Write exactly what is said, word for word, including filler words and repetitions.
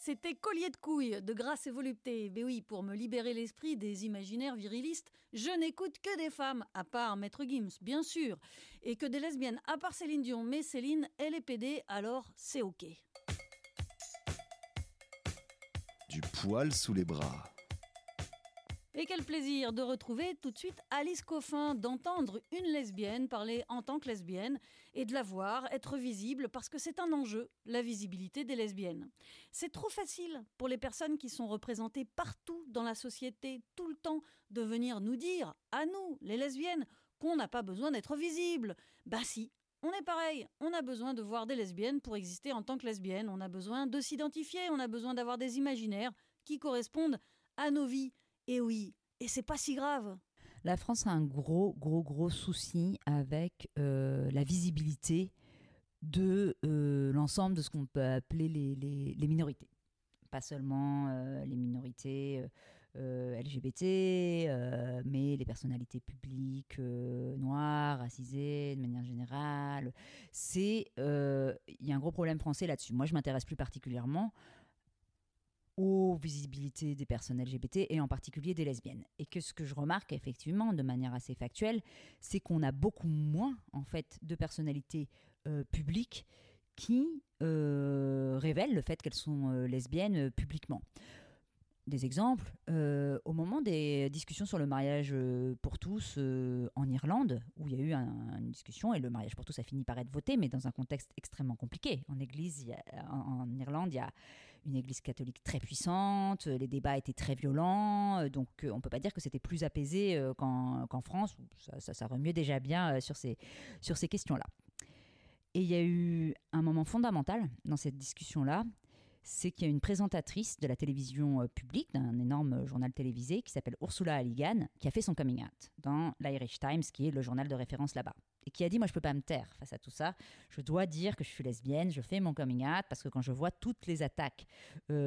C'était Collier de couilles, de grâce et volupté. Mais oui, pour me libérer l'esprit des imaginaires virilistes, je n'écoute que des femmes, à part Maître Gims, bien sûr. Et que des lesbiennes, à part Céline Dion. Mais Céline, elle est pédée, alors c'est ok. Du poil sous les bras. Et quel plaisir de retrouver tout de suite Alice Coffin, d'entendre une lesbienne parler en tant que lesbienne et de la voir être visible parce que c'est un enjeu, la visibilité des lesbiennes. C'est trop facile pour les personnes qui sont représentées partout dans la société, tout le temps, de venir nous dire, à nous, les lesbiennes, qu'on n'a pas besoin d'être visibles. Bah si, on est pareil, on a besoin de voir des lesbiennes pour exister en tant que lesbiennes, on a besoin de s'identifier, on a besoin d'avoir des imaginaires qui correspondent à nos vies. Et oui, et c'est pas si grave. La France a un gros, gros, gros souci avec euh, la visibilité de euh, l'ensemble de ce qu'on peut appeler les, les, les minorités. Pas seulement euh, les minorités euh, L G B T, euh, mais les personnalités publiques euh, noires, racisées, de manière générale. C'est, euh, y a un gros problème français là-dessus. Moi, je m'intéresse plus particulièrement aux visibilités des personnes L G B T et en particulier des lesbiennes. Et que ce que je remarque effectivement de manière assez factuelle, c'est qu'on a beaucoup moins en fait de personnalités euh, publiques qui euh, révèlent le fait qu'elles sont euh, lesbiennes euh, publiquement. Des exemples, euh, au moment des discussions sur le mariage euh, pour tous euh, en Irlande, où il y a eu un, une discussion et le mariage pour tous a fini par être voté, mais dans un contexte extrêmement compliqué. En, église, il y a, en, en Irlande, il y a une église catholique très puissante, les débats étaient très violents, donc euh, on ne peut pas dire que c'était plus apaisé euh, qu'en, qu'en France, où ça, ça, ça remuait déjà bien euh, sur ces, sur ces questions-là. Et il y a eu un moment fondamental dans cette discussion-là, c'est qu'il y a une présentatrice de la télévision euh, publique, d'un énorme journal télévisé, qui s'appelle Ursula Halligan, qui a fait son coming out dans l'Irish Times, qui est le journal de référence là-bas. Et qui a dit, moi je peux pas me taire face à tout ça, je dois dire que je suis lesbienne, je fais mon coming out, parce que quand je vois toutes les attaques euh,